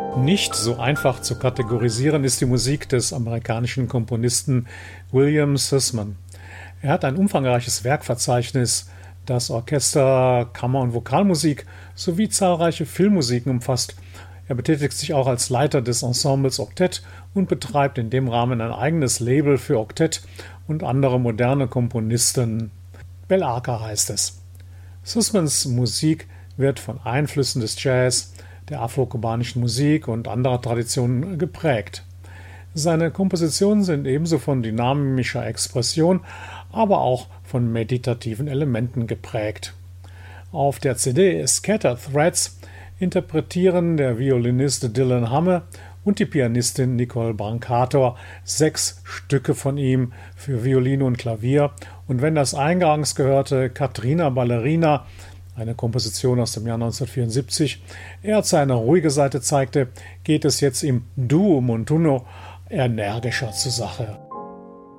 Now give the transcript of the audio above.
Nicht so einfach zu kategorisieren ist die Musik des amerikanischen Komponisten William Sussman. Er hat ein umfangreiches Werkverzeichnis, das Orchester-, Kammer- und Vokalmusik sowie zahlreiche Filmmusiken umfasst. Er betätigt sich auch als Leiter des Ensembles Oktett und betreibt in dem Rahmen ein eigenes Label für Oktett und andere moderne Komponisten. Bel-Aker heißt es. Sussmans Musik wird von Einflüssen des Jazz, der afro-kubanischen Musik und anderer Traditionen geprägt. Seine Kompositionen sind ebenso von dynamischer Expression, aber auch von meditativen Elementen geprägt. Auf der CD Scattered Threads interpretieren der Violinist Dylan Hamme und die Pianistin Nicole Brancator 6 Stücke von ihm für Violine und Klavier, und wenn das eingangs gehörte Katrina Ballerina, eine Komposition aus dem Jahr 1974, eher seine ruhige Seite zeigte, geht es jetzt im Duo Montuno energischer zur Sache.